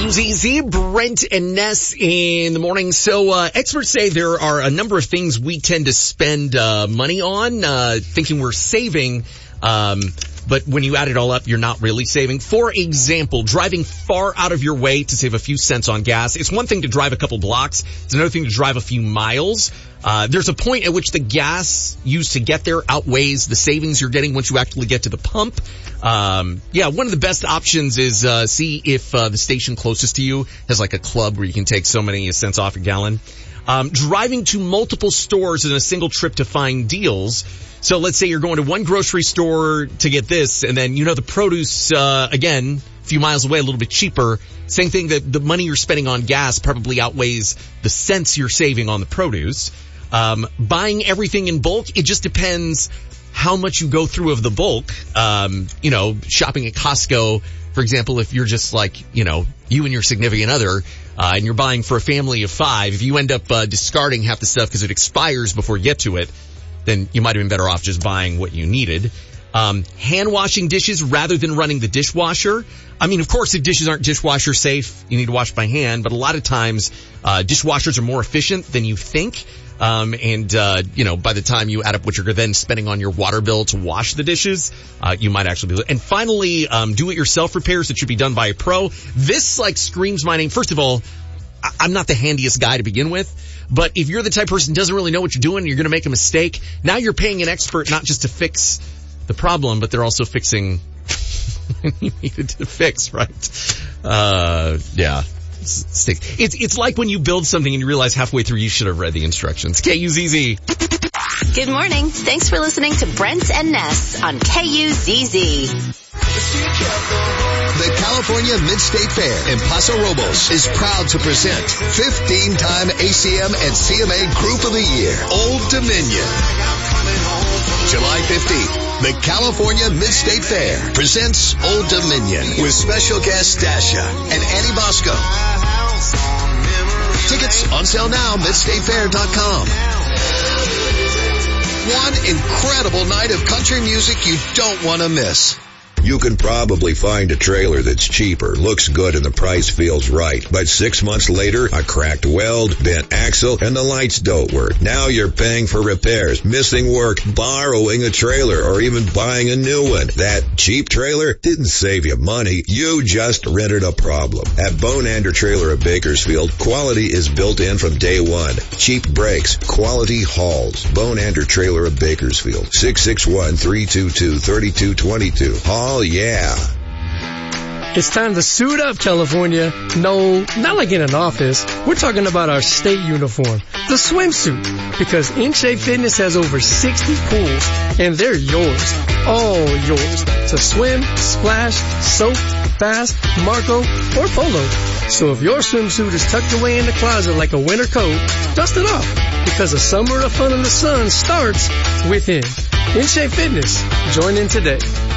KUZZ, Brent and Ness in the morning. So, experts say there are a number of things we tend to spend, money on, thinking we're saving, but when you add it all up, you're not really saving. For example, driving far out of your way to save a few cents on gas. It's one thing to drive a couple blocks. It's another thing to drive a few miles. There's a point at which the gas used to get there outweighs the savings you're getting once you actually get to the pump. One of the best options is, see if, the station closest to you has like a club where you can take so many cents off a gallon. Driving to multiple stores in a single trip to find deals. So let's say you're going to one grocery store to get this, and then, the produce, again, a few miles away, a little bit cheaper. Same thing, that the money you're spending on gas probably outweighs the cents you're saving on the produce. Buying everything in bulk, it just depends how much you go through of the bulk. Shopping at Costco, for example, if you're just like, you and your significant other, and you're buying for a family of 5, if you end up discarding half the stuff because it expires before you get to it, then you might have been better off just buying what you needed. Hand washing dishes rather than running the dishwasher. I mean, of course, if dishes aren't dishwasher safe, you need to wash by hand, but a lot of times, dishwashers are more efficient than you think. By the time you add up what you're then spending on your water bill to wash the dishes, you might actually be. And finally, do-it-yourself repairs that should be done by a pro. This, screams my name. First of all, I'm not the handiest guy to begin with, but if you're the type of person who doesn't really know what you're doing and you're going to make a mistake, now you're paying an expert not just to fix the problem, but they're also fixing what you needed to fix, right? It's like when you build something and you realize halfway through you should have read the instructions. KUZZ. Good morning. Thanks for listening to Brent and Ness on KUZZ. The California Mid-State Fair in Paso Robles is proud to present 15-time ACM and CMA Group of the Year, Old Dominion. July 15th, the California Mid-State Fair presents Old Dominion with special guest Dasha and Annie Bosco. Tickets on sale now, midstatefair.com. One incredible night of country music you don't want to miss. You can probably find a trailer that's cheaper, looks good, and the price feels right. But 6 months later, a cracked weld, bent axle, and the lights don't work. Now you're paying for repairs, missing work, borrowing a trailer, or even buying a new one. That cheap trailer didn't save you money. You just rented a problem. At Bonander Trailer of Bakersfield, quality is built in from day one. Cheap brakes, quality hauls. Bonander Trailer of Bakersfield, 661-322-3222. Oh, yeah. It's time to suit up, California. No, not like in an office. We're talking about our state uniform, the swimsuit. Because In-Shape Fitness has over 60 pools, and they're yours. All yours. To swim, splash, soak, fast, Marco, or polo. So if your swimsuit is tucked away in the closet like a winter coat, dust it off. Because a summer of fun in the sun starts within. In-Shape Fitness. Join in today.